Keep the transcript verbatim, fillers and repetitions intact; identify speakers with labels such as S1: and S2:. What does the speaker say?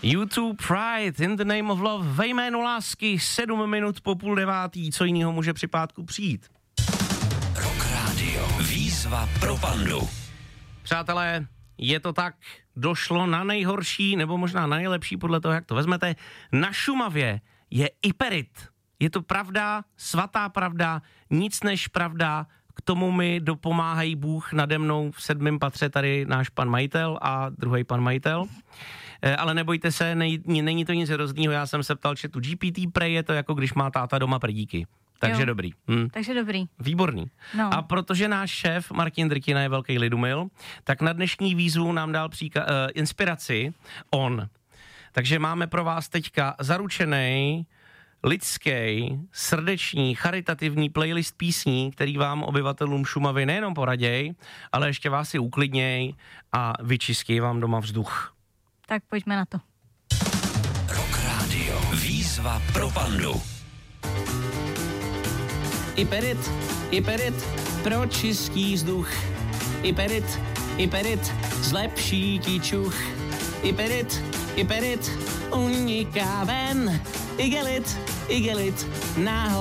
S1: YouTube Pride in the name of love ve jménu lásky, sedm minut po půl devátý, co jiného může při pátku přijít.
S2: Rock Radio, výzva pro pandu.
S1: Přátelé, je to tak, došlo na nejhorší, nebo možná na nejlepší, podle toho, jak to vezmete. Na Šumavě je Iperit. Je to pravda, svatá pravda, nic než pravda. K tomu mi dopomáhají Bůh nade mnou v sedmém patře, tady náš pan majitel a druhý pan majitel. E, ale nebojte se, nej, není to nic hroznýho, já jsem se ptal chatu G P T, prej je to jako když má táta doma prdíky. Takže jo. dobrý. Hm.
S3: Takže dobrý.
S1: Výborný.
S3: No.
S1: A protože náš šéf Martin Drtina je velký lidumil, tak na dnešní výzvu nám dal příka- uh, inspiraci on. Takže máme pro vás teďka zaručený lidský, srdeční, charitativní playlist písní, který vám obyvatelům Šumavy nejenom poraděj, ale ještě vás i uklidněj a vyčistí vám doma vzduch.
S3: Tak pojďme na to.
S2: Rock Radio, výzva pro pandu.
S1: Iperit, Iperit, pro čistý vzduch. Iperit, Iperit, zlepší ti čuch. Iperit, Iperit, uniká ven. Igelit, Igelit, náhle.